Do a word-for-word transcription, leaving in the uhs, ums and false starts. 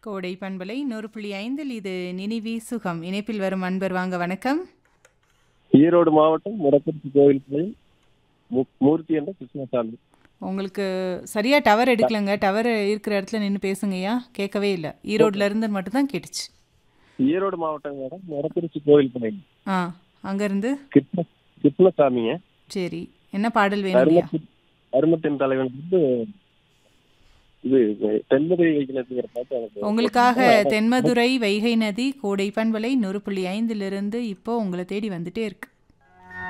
கோடை பண்பலை நூறு புள்ளி ஐந்தில் இது நினைவி சுகம். இணைப்பில் வரும் அன்பர் வாங்க வணக்கம். ஈரோடு மாவட்டம் முடக்குறிச்சி கோவில் கோயில் மூர்த்தி என்ற கிருஷ்ணசாமி. உங்களுக்கு சரியா டவர் எடுக்கலங்க. டவர் இருக்கிற இடத்துல நின்று பேசுங்கய்யா. கேட்கவே இல்லை. ஈரோடுல இருந்து மட்டும் தான் கேட்டுச்சு. ஈரோடு மாவட்டம் மேடம் முடக்குறிச்சி கோவில் கோயில். ஆ அங்கிருந்து கிருஷ்ண கிருஷ்ணசாமிங்க. சரி, என்ன பாடல் வேணும்யா? அருமத்தின் தலைவன் வந்து இது தென்மதுரை வைகை நதிங்கிற பாட்டு எனக்கு உங்களுக்காக தென்மதுரை வைகை நதி கோடை பண்பலை நூறு புள்ளி ஐந்திலிருந்து இப்போ உங்களை தேடி வந்துட்டே இருக்கு.